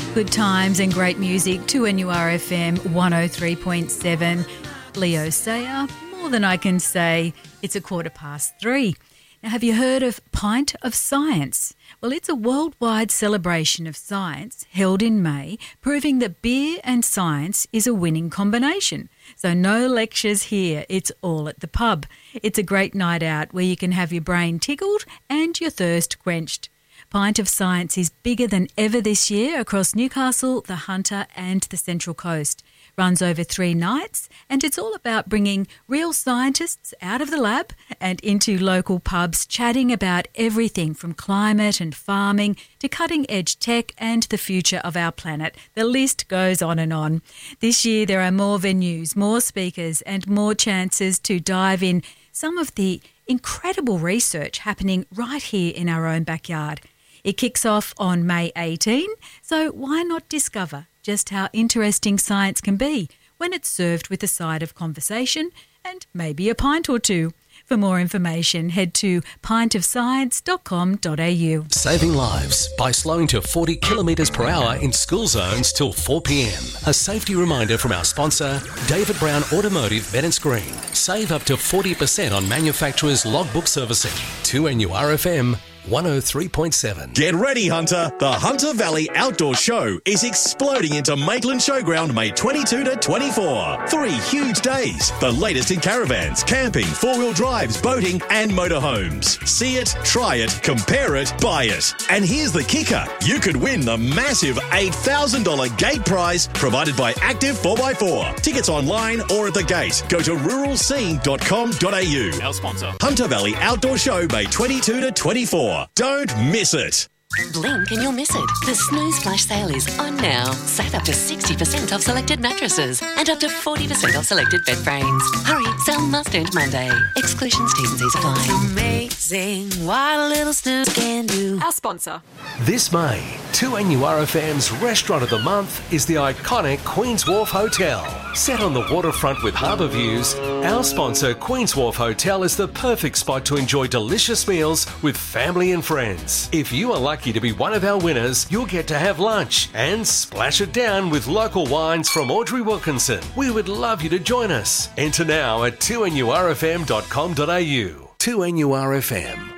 Good times and great music, 2NURFM 103.7. Leo Sayer, more than I can say. It's 3:15. Now, have you heard of Pint of Science? Well, it's a worldwide celebration of science held in May, proving that beer and science is a winning combination. So no lectures here, it's all at the pub. It's a great night out where you can have your brain tickled and your thirst quenched. Pint of Science is bigger than ever this year across Newcastle, the Hunter and the Central Coast. Runs over 3 nights, and it's all about bringing real scientists out of the lab and into local pubs, chatting about everything from climate and farming to cutting-edge tech and the future of our planet. The list goes on and on. This year there are more venues, more speakers and more chances to dive in some of the incredible research happening right here in our own backyard. It kicks off on May 18, so why not discover just how interesting science can be when it's served with a side of conversation and maybe a pint or two. For more information, head to pintofscience.com.au. Saving lives by slowing to 40 kilometres per hour in school zones till 4 p.m. A safety reminder from our sponsor, David Brown Automotive Bennetts Green. Save up to 40% on manufacturers' logbook servicing. 2NURFM 103.7. Get ready, Hunter. The Hunter Valley Outdoor Show is exploding into Maitland Showground May 22 to 24. 3 huge days. The latest in caravans, camping, 4-wheel drives, boating and motorhomes. See it, try it, compare it, buy it. And here's the kicker. You could win the massive $8,000 gate prize provided by Active 4x4. Tickets online or at the gate. Go to ruralscene.com.au. Our sponsor. Hunter Valley Outdoor Show May 22 to 24. Don't miss it. Blink and you'll miss it. The Snooze Flash Sale is on now. Save up to 60% off selected mattresses and up to 40% off selected bed frames. Hurry, sale must end Monday. Exclusions, T's and C's apply. Amazing what a little snooze can do. Our sponsor. This May, 2NURFM's Restaurant of the Month is the iconic Queen's Wharf Hotel. Set on the waterfront with harbour views, our sponsor Queen's Wharf Hotel is the perfect spot to enjoy delicious meals with family and friends. If you are lucky to be one of our winners, you'll get to have lunch and splash it down with local wines from Audrey Wilkinson. We would love you to join us. Enter now at 2NURFM.com.au. 2NURFM